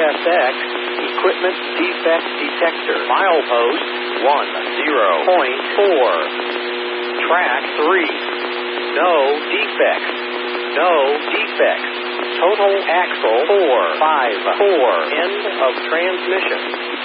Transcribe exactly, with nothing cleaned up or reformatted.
S X, equipment defect detector. Milepost one zero point four. Track three. No defects. No defects. Total axle four five four. End of transmission.